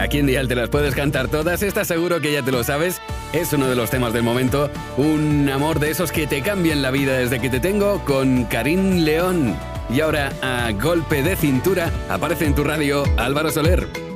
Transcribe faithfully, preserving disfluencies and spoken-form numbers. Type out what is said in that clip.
Aquí en Dial te las puedes cantar todas, estás seguro que ya te lo sabes. Es uno de los temas del momento, un amor de esos que te cambian la vida desde que te tengo, con Karim León. Y ahora, a golpe de cintura, aparece en tu radio Álvaro Soler.